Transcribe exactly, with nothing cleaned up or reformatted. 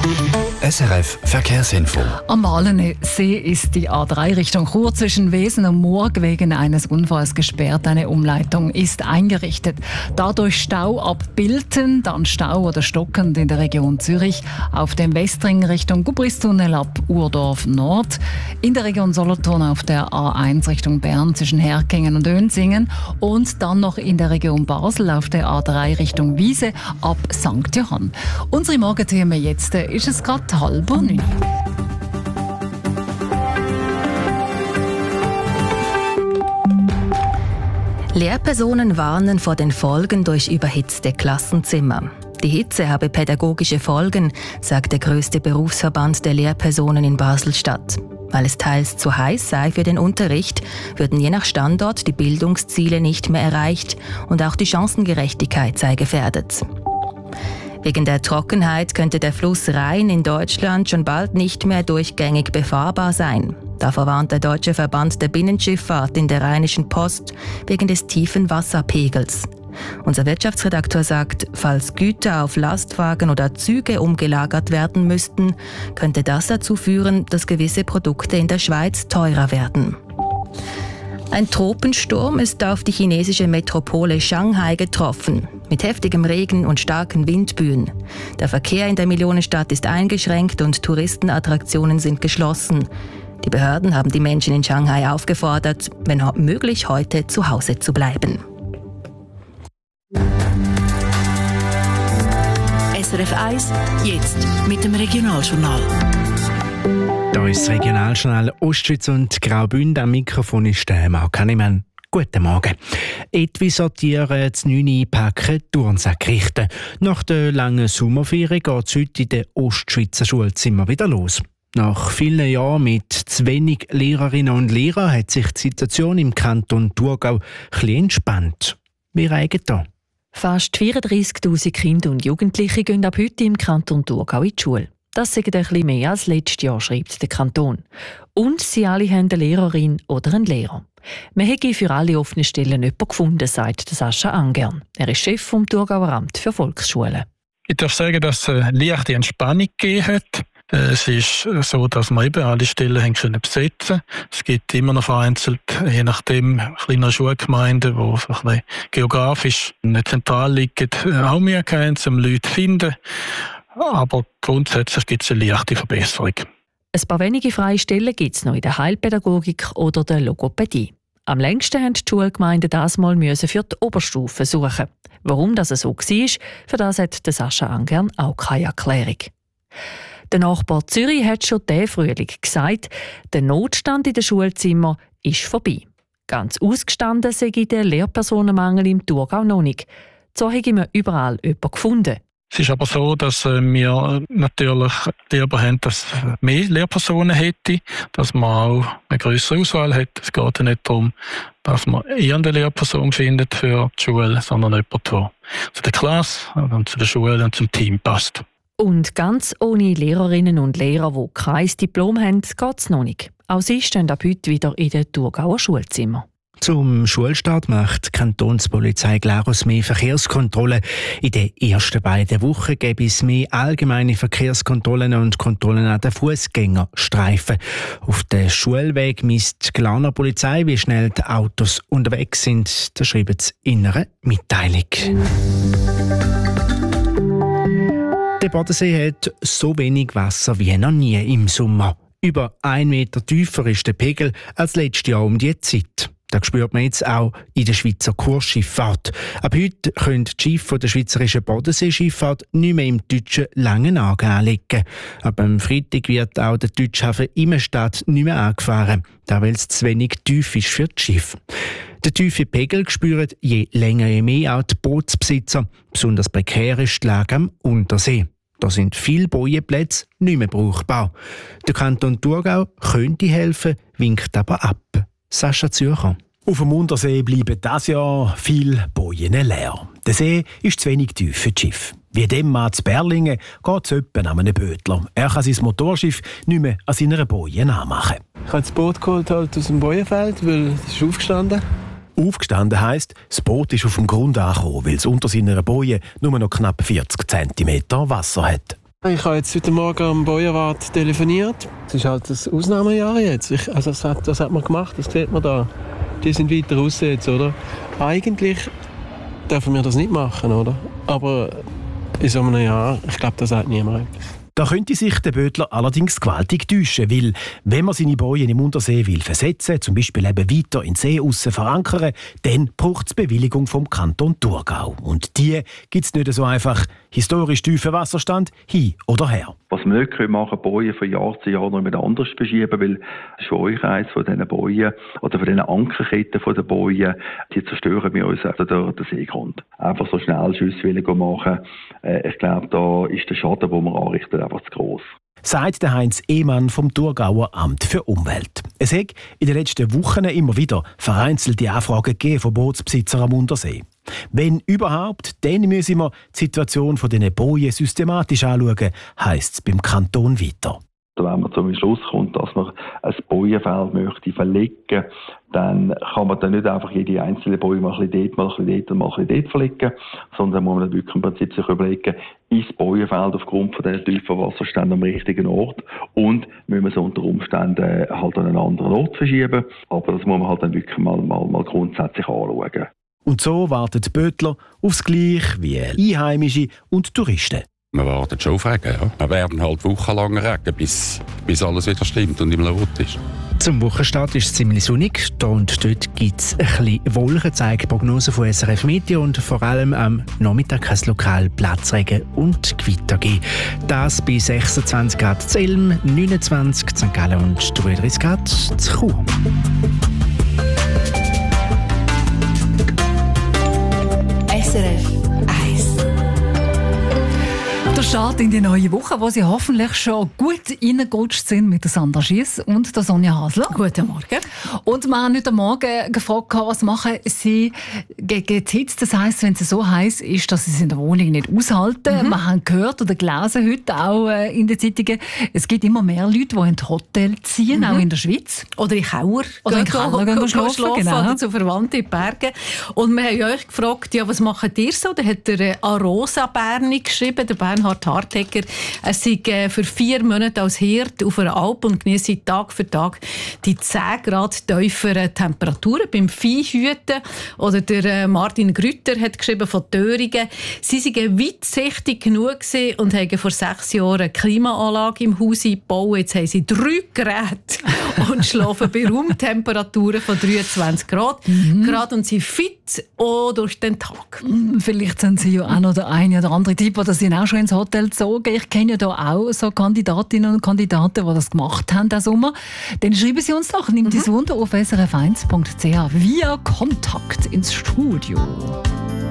S R F Verkehrsinfo. Am Mahlensee ist die A drei Richtung Chur zwischen Wesen und Murg wegen eines Unfalls gesperrt. Eine Umleitung ist eingerichtet. Dadurch Stau ab Bilten, dann Stau oder stockend in der Region Zürich. Auf dem Westring Richtung Gubristunnel ab Urdorf Nord. In der Region Solothurn auf der A eins Richtung Bern zwischen Herkingen und Önsingen. Und dann noch in der Region Basel auf der A drei Richtung Wiese ab Sankt Johann. Unsere Morgenthemen jetzt ist es gerade halb neun. Lehrpersonen warnen vor den Folgen durch überhitzte Klassenzimmer. Die Hitze habe pädagogische Folgen, sagt der grösste Berufsverband der Lehrpersonen in Basel-Stadt. Weil es teils zu heiß sei für den Unterricht, würden je nach Standort die Bildungsziele nicht mehr erreicht und auch die Chancengerechtigkeit sei gefährdet. Wegen der Trockenheit könnte der Fluss Rhein in Deutschland schon bald nicht mehr durchgängig befahrbar sein. Davor warnt der Deutsche Verband der Binnenschifffahrt in der Rheinischen Post wegen des tiefen Wasserpegels. Unser Wirtschaftsredakteur sagt, falls Güter auf Lastwagen oder Züge umgelagert werden müssten, könnte das dazu führen, dass gewisse Produkte in der Schweiz teurer werden. Ein Tropensturm ist auf die chinesische Metropole Shanghai getroffen, mit heftigem Regen und starken Windböen. Der Verkehr in der Millionenstadt ist eingeschränkt und Touristenattraktionen sind geschlossen. Die Behörden haben die Menschen in Shanghai aufgefordert, wenn möglich heute zu Hause zu bleiben. S R F eins, jetzt mit dem Regionaljournal. Da ist das Regionaljournal Ostschweiz und Graubünden. Am Mikrofon ist der Marc Hannemann. Guten Morgen. Etwa sortieren, das neun einpacken, Turnsack richten. Nach der langen Sommerferien geht es heute in den Ostschweizer Schulzimmern wieder los. Nach vielen Jahren mit zu wenig Lehrerinnen und Lehrern hat sich die Situation im Kanton Thurgau etwas entspannt. Wie reicht das? Fast vierunddreissigtausend Kinder und Jugendliche gehen ab heute im Kanton Thurgau in die Schule. Das ist ein bisschen mehr als letztes Jahr, schreibt der Kanton. Und sie alle haben eine Lehrerin oder einen Lehrer. Wir haben für alle offenen Stellen jemanden gefunden, sagt Sascha Angern. Er ist Chef vom Thurgauer Amt für Volksschulen. Ich darf sagen, dass es eine leichte Entspannung gegeben hat. Es ist so, dass wir eben alle Stellen haben können besetzen. Es gibt immer noch vereinzelt, je nachdem, kleinere Schulgemeinden, die geografisch nicht zentral liegen, auch Möglichkeiten, um Leute zu finden. Aber grundsätzlich gibt es eine leichte Verbesserung. Ein paar wenige freie Stellen gibt es noch in der Heilpädagogik oder der Logopädie. Am längsten mussten die Schulgemeinden das mal für die Oberstufe suchen. Warum das so war, für das hat Sascha Angern auch keine Erklärung. Der Nachbar Zürich hat schon diesen Frühling gesagt, der Notstand in den Schulzimmern ist vorbei. Ganz ausgestanden sei der Lehrpersonenmangel im Thurgau noch nicht. So haben wir überall jemanden gefunden. Es ist aber so, dass wir natürlich lieber haben, dass es mehr Lehrpersonen hätte, dass man auch eine größere Auswahl hat. Es geht ja nicht darum, dass man eher eine Lehrperson findet für die Schule, sondern jemanden, der zu der Klasse und zu der Schule und zum Team passt. Und ganz ohne Lehrerinnen und Lehrer, die kein Diplom haben, geht es noch nicht. Auch sie stehen ab heute wieder in den Thurgauer Schulzimmern. Zum Schulstart macht die Kantonspolizei Glarus mehr Verkehrskontrollen. In den ersten beiden Wochen gäbe es mehr allgemeine Verkehrskontrollen und Kontrollen an den Fußgängerstreifen. Auf dem Schulweg misst die Glarner Polizei, wie schnell die Autos unterwegs sind. Das schreibt sie in einer Mitteilung. Der Bodensee hat so wenig Wasser wie noch nie im Sommer. Über ein Meter tiefer ist der Pegel als letztes Jahr um die Zeit. Das spürt man jetzt auch in der Schweizer Kursschifffahrt. Ab heute können die Schiffe der schweizerischen Bodenseeschifffahrt nicht mehr im deutschen Langenhagen anlegen. Ab am Freitag wird auch der deutsche Hafen Immenstadt nicht mehr angefahren, da weil es zu wenig tief ist für das Schiff. Der tiefe Pegel spüren je länger je mehr auch die Bootsbesitzer. Besonders prekär ist die Lage am Untersee. Da sind viele Bojenplätze nicht mehr brauchbar. Der Kanton Thurgau könnte helfen, winkt aber ab. Sascha Zürcher. Auf dem Untersee bleiben dieses Jahr viele Bojen leer. Der See ist zu wenig tief für das Schiff. Wie dem Mann zu Berlingen geht es etwa an einem Bötler. Er kann sein Motorschiff nicht mehr an seiner Boje nachmachen. Ich habe das Boot geholt halt aus dem Bojenfeld, weil es ist aufgestanden. Aufgestanden heisst, das Boot ist auf dem Grund angekommen, weil es unter seiner Boje nur noch knapp vierzig Zentimeter Wasser hat. Ich habe jetzt heute Morgen am Bojenwart telefoniert. Es ist halt das Ausnahmejahr jetzt. Ich, also das hat, das hat man gemacht, das sieht man da. Die sind weiter raus jetzt, oder? Eigentlich dürfen wir das nicht machen, oder? Aber in so einem Jahr, ich glaube, das sagt niemand. Da könnte sich der Bödler allerdings gewaltig täuschen, weil wenn man seine Bojen im Untersee will versetzen, zum Beispiel eben weiter in den See aussen verankern, dann braucht es Bewilligung vom Kanton Thurgau. Und die gibt es nicht so einfach. Historisch tiefer Wasserstand, hin oder her. Was wir nicht machen können, Bojen von Jahr zu Jahr noch mit anders verschieben, weil das Schweißreis von diesen Bojen oder von diesen Ankerketten von den Bojen, die zerstören wir uns also den, den Seegrund. Einfach so schnell Schüsse machen, äh, ich glaube, da ist der Schaden, den wir anrichten, einfach zu gross. Sagt der Heinz Ehmann vom Thurgauer Amt für Umwelt. Es hat in den letzten Wochen immer wieder vereinzelte Anfragen gegeben von Bootsbesitzern am Untersee. Wenn überhaupt, dann müssen wir die Situation dieser Bojen systematisch anschauen, heisst es beim Kanton weiter. Wenn man zum Schluss kommt, dass man ein Bojenfeld möchte verlegen, dann kann man dann nicht einfach jede einzelne Boje mal ein bisschen dort, mal ein bisschen dort und mal ein bisschen dort verlegen, sondern muss man wirklich im Prinzip sich überlegen, ist das Bojenfeld aufgrund von diesen tiefen Wasserständen am richtigen Ort und müssen wir es unter Umständen halt an einen anderen Ort verschieben. Aber das muss man halt dann wirklich mal, mal, mal grundsätzlich anschauen. Und so wartet Bödler aufs Gleiche wie Einheimische und Touristen. Wir warten schon auf Regen, ja. Wir werden halt wochenlang regen, bis, bis alles wieder stimmt und im Lot ist. Zum Wochenstart ist es ziemlich sonnig. Da und dort gibt es ein bisschen Wolken, zeigen Prognosen von S R F Meteo und vor allem am Nachmittag kann es lokal Platzregen und Gewitter geben. Das bei sechsundzwanzig Grad zu Elm, neunundzwanzig in Sankt Gallen und dreiunddreißig Grad zu Chur. S R F eins. Der Start in die neue Woche, wo Sie hoffentlich schon gut reingerutscht sind mit der Sandra Schiess und der Sonja Hasler. Guten Morgen. Und wir haben heute Morgen gefragt, was machen Sie gegen die Hitze? Das heisst, wenn es so heiß ist, dass Sie es in der Wohnung nicht aushalten. Mhm. Wir haben gehört oder gelesen heute auch in den Zeitungen, es gibt immer mehr Leute, die in die Hotels ziehen, mhm. auch in der Schweiz. Oder in Kauer. Oder in Kauer gehen schlafen, schlafen genau. Oder zu Verwandten in die Berge. Und wir haben euch gefragt, ja, was macht ihr so? Da hat der Arosa Berni geschrieben, der Bernhard Hartegger. Er sei für vier Monate als Hirt auf einer Alp und genießt Tag für Tag die zehn Grad tieferen Temperaturen beim Viehhüten. Oder der Martin Grütter hat geschrieben von Thöringen. Sie seien weitsichtig genug gewesen und haben vor sechs Jahren eine Klimaanlage im Haus eingebaut. Jetzt haben sie drei Geräte und schlafen bei Raumtemperaturen von dreiundzwanzig Grad. Mhm. Grad und sind fit auch durch den Tag. Vielleicht sind Sie ja auch noch der eine oder andere Tipp, oder sind auch schon ins Hotel gezogen. Ich kenne ja da auch so Kandidatinnen und Kandidaten, die das gemacht haben diesen Sommer. Dann schreiben Sie uns doch, nimmt mhm. das Wunder auf s r f eins punkt c h via Kontakt ins Studio.